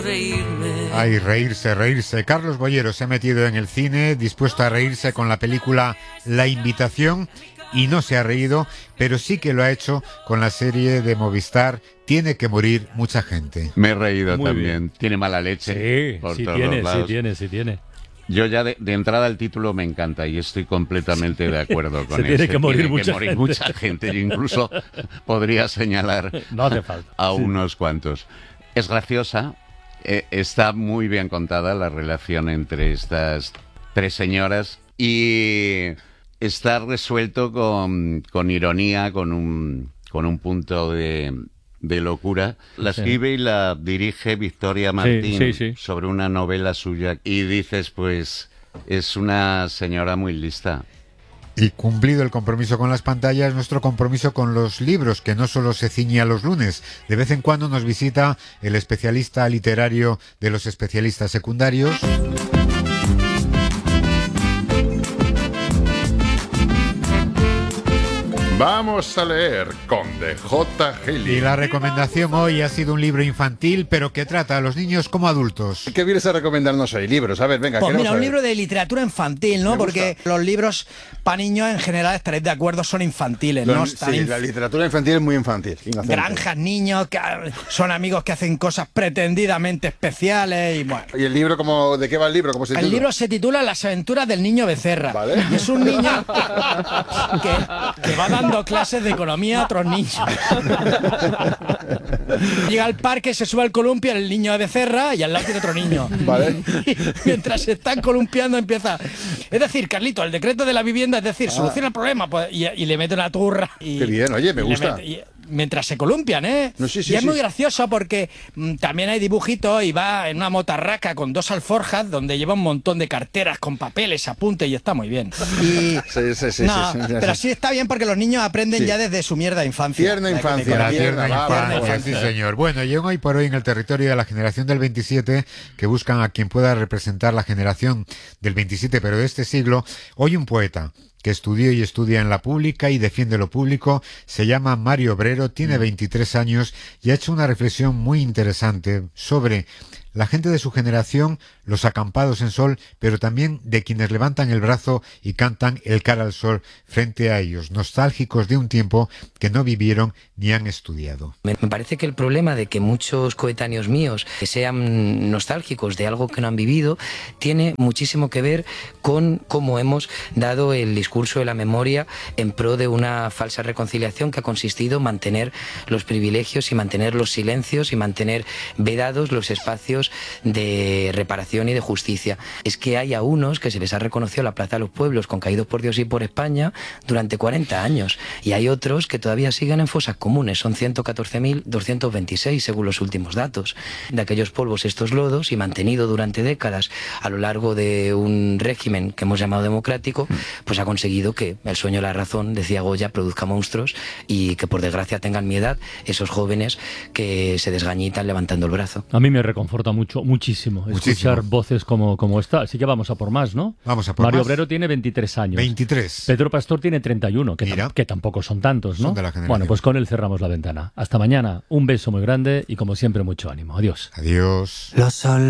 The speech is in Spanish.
Ay, reírse, reírse. Carlos Bollero se ha metido en el cine, dispuesto a reírse con la película La Invitación, y no se ha reído, pero sí que lo ha hecho con la serie de Movistar Tiene que morir mucha gente. Me he reído Muy también. bien. Tiene mala leche. Sí, por sí todos tiene, los lados. sí tiene. Yo ya de entrada el título me encanta y estoy completamente de acuerdo con Se eso. tiene que morir mucha gente. Mucha gente. Yo incluso podría señalar No hace falta. a Sí. unos cuantos. Es graciosa, está muy bien contada la relación entre estas tres señoras y está resuelto con ironía, con un punto de locura. La Sí. escribe y la dirige Victoria Martín sí. sobre una novela suya y dices, pues, es una señora muy lista. Y cumplido el compromiso con las pantallas, nuestro compromiso con los libros, que no solo se ciñe a los lunes. De vez en cuando nos visita el especialista literario de los especialistas secundarios. Vamos a leer Conde J. Y Gili. la recomendación hoy ha sido un libro infantil, pero que trata a los niños como adultos. ¿Qué vienes a recomendarnos hoy? Libros, a ver, venga. Pues queremos mira, un saber. libro de literatura infantil, ¿no? Me gusta. Porque los libros para niños en general, estaréis de acuerdo, son infantiles, ¿no? Están Sí, la literatura infantil es muy infantil. inocente. granjas, niños, que son amigos que hacen cosas pretendidamente especiales y bueno. ¿Y el libro, de qué va el libro? ¿Cómo se El titula? libro se titula Las aventuras del niño Becerra. Vale. Y es un niño que va dando clases de economía a otros niños. Llega al parque, se sube al columpio el niño de Becerra y al lado tiene otro niño. Vale. Y mientras se están columpiando empieza... Es decir, Carlito, el decreto de la vivienda, es decir, soluciona el problema pues, y le mete una turra. Y, Qué bien, oye, me y le gusta. mientras se columpian, ¿eh? No, sí, sí, y es sí. muy gracioso porque también hay dibujitos y va en una motarraca con dos alforjas donde lleva un montón de carteras con papeles, apuntes y está muy bien. Y, Sí, no, sí, pero sí está bien porque los niños aprenden Sí. ya desde su mierda infancia. Tierna La infancia. La economía. tierna va, infancia, sí señor. Bueno, y hoy por hoy en el territorio de la generación del 27, que buscan a quien pueda representar la generación del 27, pero de este siglo, hoy un poeta que estudió y estudia en la pública y defiende lo público, se llama Mario Obrero, tiene 23 años y ha hecho una reflexión muy interesante sobre la gente de su generación, los acampados en sol, pero también de quienes levantan el brazo y cantan el cara al sol frente a ellos, nostálgicos de un tiempo que no vivieron ni han estudiado. Me parece que el problema de que muchos coetáneos míos sean nostálgicos de algo que no han vivido tiene muchísimo que ver con cómo hemos dado el discurso de la memoria en pro de una falsa reconciliación que ha consistido en mantener los privilegios y mantener los silencios y mantener vedados los espacios de reparación y de justicia. Es que hay a unos que se les ha reconocido la Plaza de los Pueblos con Caídos por Dios y por España durante 40 años y hay otros que todavía siguen en fosas comunes, son 114.226 según los últimos datos. De aquellos polvos estos lodos y mantenido durante décadas a lo largo de un régimen que hemos llamado democrático, pues ha conseguido que el sueño de la razón, decía Goya, produzca monstruos y que por desgracia tengan mi edad esos jóvenes que se desgañitan levantando el brazo. A mí me reconforta muchísimo escuchar voces como esta. Así que vamos a por más, ¿no? Vamos a por Mario más. Obrero tiene 23 años. 23. Pedro Pastor tiene 31, Mira. que tampoco son tantos, ¿no? Son de la generación. Bueno, pues con él cerramos la ventana. Hasta mañana. Un beso muy grande y como siempre mucho ánimo. Adiós. Adiós. Los